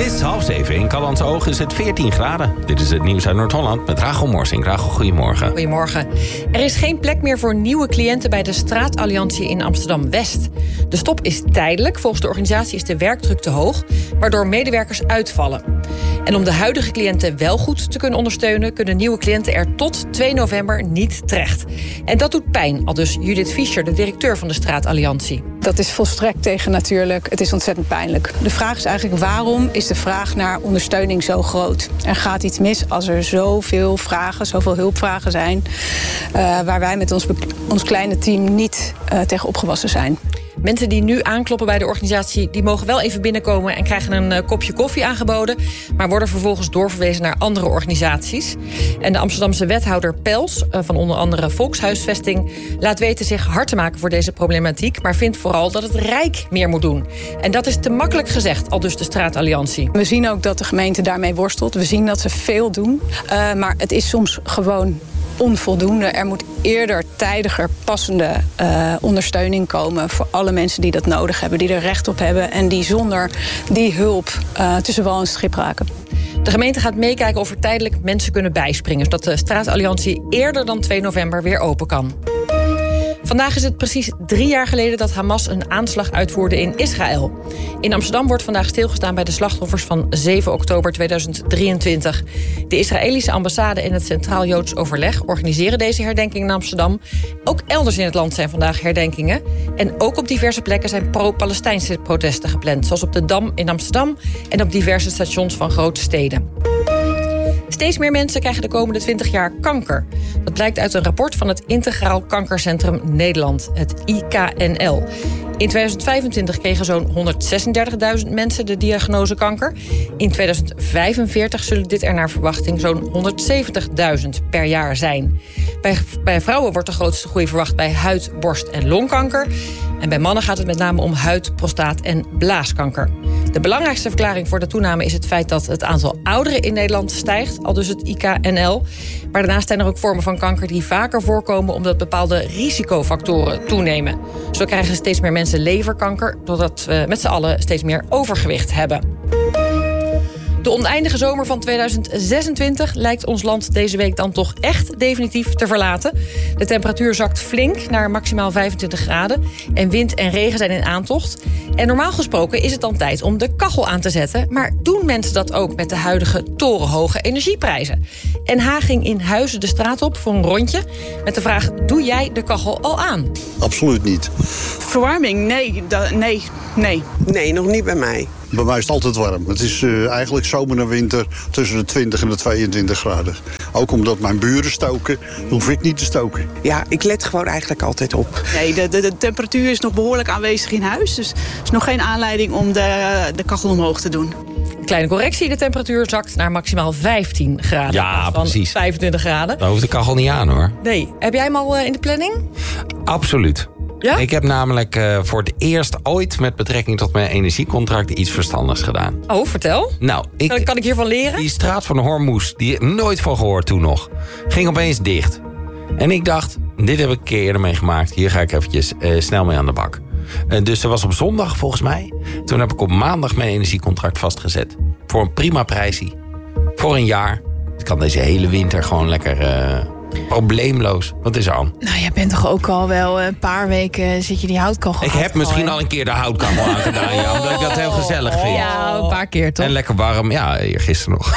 is 6:30. In Callantse Oog is het 14 graden. Dit is het nieuws uit Noord-Holland met Rachel Morsing. Rachel, goedemorgen. Goedemorgen. Er is geen plek meer voor nieuwe cliënten bij de Straatalliantie in Amsterdam-West. De stop is tijdelijk. Volgens de organisatie is de werkdruk te hoog, waardoor medewerkers uitvallen. En om de huidige cliënten wel goed te kunnen ondersteunen, kunnen nieuwe cliënten er tot 2 november niet terecht. En dat doet pijn, aldus Judith Fischer, de directeur van de Straatalliantie. Dat is volstrekt tegennatuurlijk. Het is ontzettend pijnlijk. De vraag is eigenlijk waarom is de vraag naar ondersteuning zo groot? Er gaat iets mis als er zoveel hulpvragen zijn, waar wij met ons kleine team niet tegen opgewassen zijn. Mensen die nu aankloppen bij de organisatie, die mogen wel even binnenkomen en krijgen een kopje koffie aangeboden, maar worden vervolgens doorverwezen naar andere organisaties. En de Amsterdamse wethouder Pels, van onder andere Volkshuisvesting, laat weten zich hard te maken voor deze problematiek, maar vindt vooral dat het Rijk meer moet doen. En dat is te makkelijk gezegd, aldus de Straatalliantie. We zien ook dat de gemeente daarmee worstelt. We zien dat ze veel doen, maar het is soms gewoon onvoldoende. Er moet eerder tijdiger passende ondersteuning komen voor alle mensen die dat nodig hebben, die er recht op hebben en die zonder die hulp tussen wal en schip raken. De gemeente gaat meekijken of er tijdelijk mensen kunnen bijspringen, zodat de Straatalliantie eerder dan 2 november weer open kan. Vandaag is het precies 3 jaar geleden dat Hamas een aanslag uitvoerde in Israël. In Amsterdam wordt vandaag stilgestaan bij de slachtoffers van 7 oktober 2023. De Israëlische ambassade en het Centraal Joods Overleg organiseren deze herdenking in Amsterdam. Ook elders in het land zijn vandaag herdenkingen. En ook op diverse plekken zijn pro-Palestijnse protesten gepland, zoals op de Dam in Amsterdam en op diverse stations van grote steden. Steeds meer mensen krijgen de komende 20 jaar kanker. Dat blijkt uit een rapport van het Integraal Kankercentrum Nederland, het IKNL. In 2025 kregen zo'n 136.000 mensen de diagnose kanker. In 2045 zullen dit er naar verwachting zo'n 170.000 per jaar zijn. Bij vrouwen wordt de grootste groei verwacht bij huid-, borst- en longkanker. En bij mannen gaat het met name om huid-, prostaat- en blaaskanker. De belangrijkste verklaring voor de toename is het feit dat het aantal ouderen in Nederland stijgt, aldus het IKNL. Maar daarnaast zijn er ook vormen van kanker die vaker voorkomen omdat bepaalde risicofactoren toenemen. Zo krijgen steeds meer mensen leverkanker, doordat we met z'n allen steeds meer overgewicht hebben. De oneindige zomer van 2026 lijkt ons land deze week dan toch echt definitief te verlaten. De temperatuur zakt flink naar maximaal 25 graden. En wind en regen zijn in aantocht. En normaal gesproken is het dan tijd om de kachel aan te zetten. Maar doen mensen dat ook met de huidige torenhoge energieprijzen? NH ging in Huizen de straat op voor een rondje met de vraag: doe jij de kachel al aan? Absoluut niet. Verwarming? Nee. Nee, nog niet bij mij. Bij mij is het altijd warm. Het is eigenlijk zomer en winter tussen de 20 en de 22 graden. Ook omdat mijn buren stoken, hoef ik niet te stoken. Ja, ik let gewoon eigenlijk altijd op. Nee, de temperatuur is nog behoorlijk aanwezig in huis. Dus er is nog geen aanleiding om de kachel omhoog te doen. Kleine correctie, de temperatuur zakt naar maximaal 15 graden. Ja, van precies. 25 graden. Dan hoeft de kachel niet aan, hoor. Nee. Heb jij hem al in de planning? Absoluut. Ja? Ik heb namelijk voor het eerst ooit met betrekking tot mijn energiecontract iets verstandigs gedaan. Oh, vertel. Nou, Kan ik hiervan leren? Die straat van Hormoes, die heb ik nooit van gehoord toen nog, ging opeens dicht. En ik dacht, dit heb ik een keer eerder meegemaakt. Hier ga ik eventjes snel mee aan de bak. Dus dat was op zondag volgens mij. Toen heb ik op maandag mijn energiecontract vastgezet. Voor een prima prijsie. Voor een jaar. Ik kan deze hele winter gewoon lekker probleemloos. Wat is er aan? Nou, jij bent toch ook al wel een paar weken zit je die houtkachel Ik heb misschien al een keer de houtkachel aangedaan, ja, omdat ik dat heel gezellig vind. Ja, een paar keer toch? En lekker warm, ja, gisteren nog.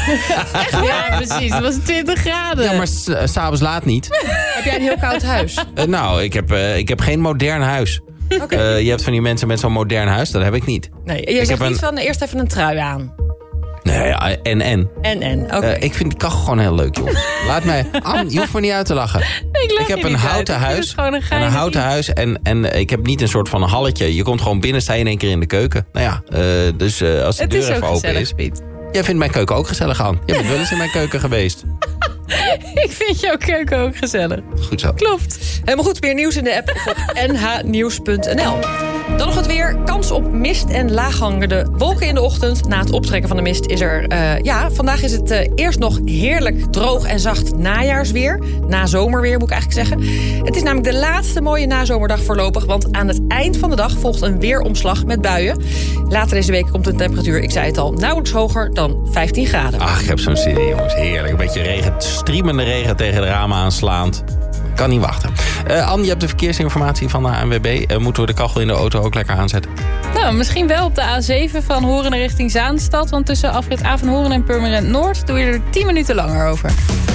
Ja, precies. Het was 20 graden. Ja, maar s'avonds laat niet. Heb jij een heel koud huis? Nou, ik heb geen modern huis. Okay. Je hebt van die mensen met zo'n modern huis, dat heb ik niet. Nee, je zegt niet van eerst even een trui aan. Nee, ja, en. Okay. Ik vind die kachel gewoon heel leuk, jongens. Laat mij je hoeft me niet uit te lachen. Ik heb een houten huis. Een houten huis en ik heb niet een soort van een halletje. Je komt gewoon binnen, sta je in één keer in de keuken. Nou ja, dus als de deur even open is. Piet. Jij vindt mijn keuken ook gezellig aan. Je bent wel eens in mijn keuken geweest. Ik vind jouw keuken ook gezellig. Goed zo. Klopt. Helemaal goed, meer nieuws in de app of op nhnieuws.nl. Dan nog het weer. Kans op mist en laaghangende wolken in de ochtend. Na het optrekken van de mist is er... vandaag is het eerst nog heerlijk droog en zacht najaarsweer. Nazomerweer moet ik eigenlijk zeggen. Het is namelijk de laatste mooie nazomerdag voorlopig. Want aan het eind van de dag volgt een weeromslag met buien. Later deze week komt de temperatuur, ik zei het al, nauwelijks hoger dan 15 graden. Ach, ik heb zo'n zin in, jongens. Heerlijk. Een beetje regen, striemende regen tegen de ramen aanslaand. Kan niet wachten. Anne, je hebt de verkeersinformatie van de ANWB. Moeten we de kachel in de auto ook lekker aanzetten? Nou, misschien wel op de A7 van Horen richting Zaanstad. Want tussen afrit Avenhoorn en Purmerend Noord doe je er 10 minuten langer over.